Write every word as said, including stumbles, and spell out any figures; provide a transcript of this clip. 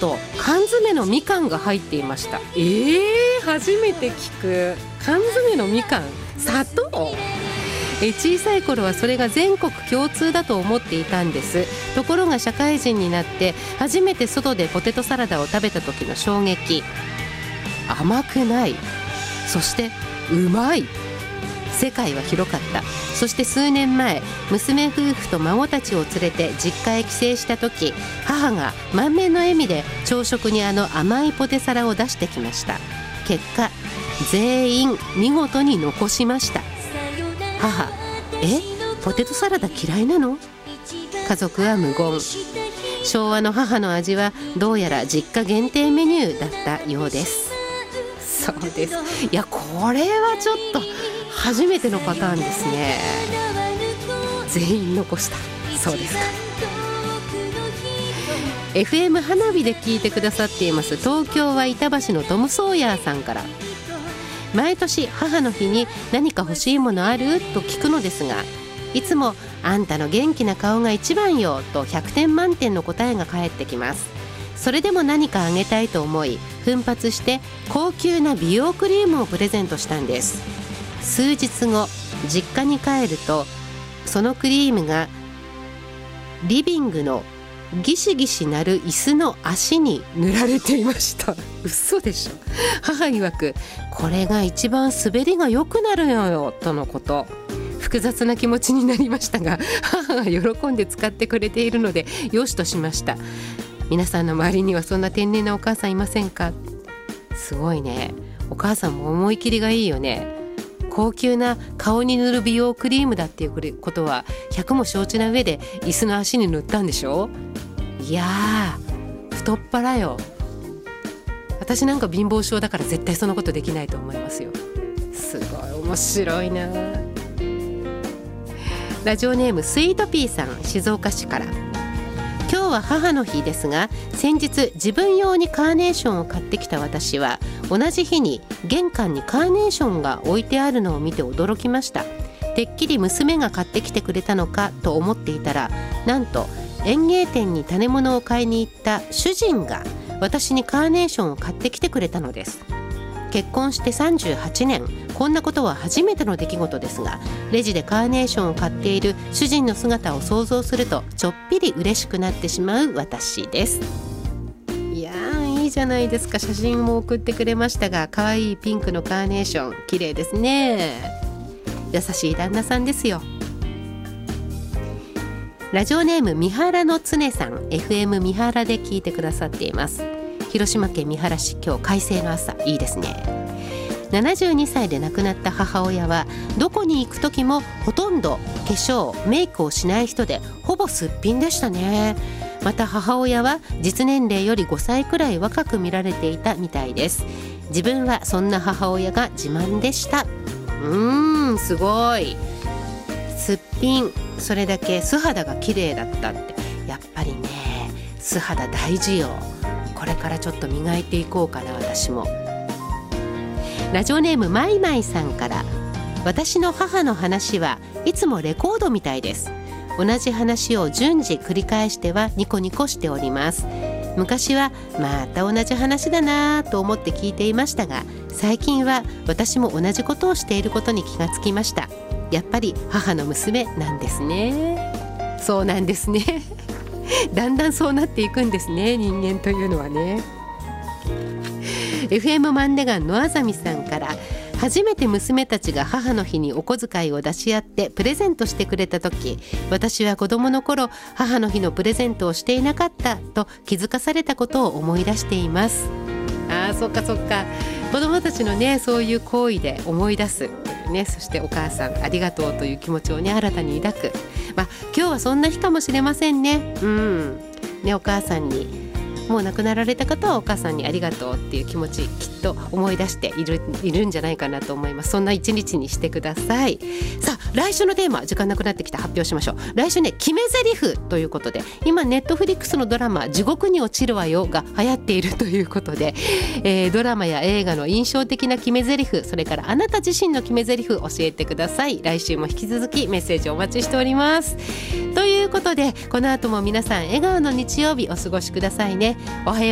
と缶詰のみかんが入っていました。えー、初めて聞く。缶詰のみかん、砂糖。え小さい頃はそれが全国共通だと思っていたんです。ところが社会人になって初めて外でポテトサラダを食べた時の衝撃。甘くない、そしてうまい。世界は広かった。そして数年前、娘夫婦と孫たちを連れて実家へ帰省した時、母が満面の笑みで朝食にあの甘いポテサラを出してきました。結果、全員見事に残しました。母、え、ポテトサラダ嫌いなの？家族は無言。昭和の母の味はどうやら実家限定メニューだったようです。そうです。いや、これはちょっと初めてのパターンですね。全員残した。そうですか。 エフエム 花火で聞いてくださっています東京は板橋のトム・ソーヤーさんから、毎年母の日に何か欲しいものある？と聞くのですが、いつもあんたの元気な顔が一番よとひゃくてん満点の答えが返ってきます。それでも何かあげたいと思い、奮発して高級な美容クリームをプレゼントしたんです。数日後、実家に帰るとそのクリームがリビングのギシギシなる椅子の足に塗られていました。嘘でしょ。母曰く、これが一番滑りが良くなるのよとのこと。複雑な気持ちになりましたが、母が喜んで使ってくれているのでよしとしました。皆さんの周りにはそんな天然なお母さんいませんか？すごいね。お母さんも思い切りがいいよね。高級な顔に塗る美容クリームだっていうことは百も承知な上で椅子の足に塗ったんでしょ。いやー、太っ腹よ。私なんか貧乏症だから絶対そのことできないと思いますよ。すごい面白いな。ラジオネームスイートピーさん、静岡市から。今日は母の日ですが、先日自分用にカーネーションを買ってきた私は、同じ日に玄関にカーネーションが置いてあるのを見て驚きました。てっきり娘が買ってきてくれたのかと思っていたら、なんと園芸店に種物を買いに行った主人が私にカーネーションを買ってきてくれたのです。結婚してさんじゅうはちねん、こんなことは初めての出来事ですが、レジでカーネーションを買っている主人の姿を想像するとちょっぴり嬉しくなってしまう私です。いやー、いいじゃないですか。写真も送ってくれましたが、可愛いピンクのカーネーション、綺麗ですね。優しい旦那さんですよ。ラジオネーム三原の常さん、 エフエム 三原で聞いてくださっています。広島県三原市、今日快晴の朝、いいですね。ななじゅうにさいで亡くなった母親は、どこに行く時もほとんど化粧メイクをしない人で、ほぼすっぴんでしたね。また母親は実年齢よりごさいくらい若く見られていたみたいです。自分はそんな母親が自慢でした。うーん、すごい。すっぴん、それだけ素肌が綺麗だったって、やっぱりね、素肌大事よ。これからちょっと磨いていこうかな、私も。ラジオネームマイマイさんから、私の母の話はいつもレコードみたいです。同じ話を順次繰り返してはニコニコしております。昔はまた同じ話だなと思って聞いていましたが、最近は私も同じことをしていることに気がつきました。やっぱり母の娘なんですね。そうなんですね。だんだんそうなっていくんですね、人間というのはね。エフエム マンデガンのあざみさんから、初めて娘たちが母の日にお小遣いを出し合ってプレゼントしてくれた時、私は子供の頃母の日のプレゼントをしていなかったと気づかされたことを思い出しています。あー、そっかそっか。子供たちのね、そういう行為で思い出すね。そしてお母さんありがとうという気持ちをね、新たに抱く。まあ、今日はそんな日かもしれませんね。うんね、お母さんに、もう亡くなられた方はお母さんにありがとうっていう気持ち、きっと思い出している、いるんじゃないかなと思います。そんな一日にしてください。さあ、来週のテーマ、時間なくなってきて発表しましょう。来週ね、決め台詞ということで、今ネットフリックスのドラマ地獄に落ちるわよが流行っているということで、えー、ドラマや映画の印象的な決め台詞、それからあなた自身の決め台詞教えてください。来週も引き続きメッセージお待ちしております。ということで、この後も皆さん笑顔の日曜日お過ごしくださいね。おはよう